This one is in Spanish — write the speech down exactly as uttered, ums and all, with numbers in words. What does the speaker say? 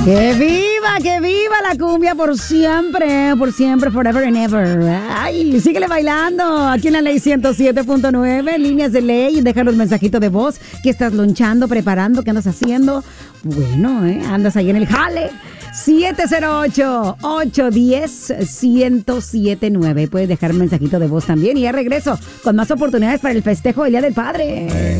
¡Que viva, que viva la cumbia por siempre, por siempre, forever and ever! ¡Ay, síguele bailando! Aquí en la Ley ciento siete punto nueve, líneas de ley, deja los mensajitos de voz. ¿Qué estás lonchando, preparando? ¿Qué andas haciendo? Bueno, ¿eh? Andas ahí en el jale. siete cero ocho, ocho uno cero, uno cero siete nueve. Puedes dejar un mensajito de voz también. Y ya regreso con más oportunidades para el festejo del Día del Padre.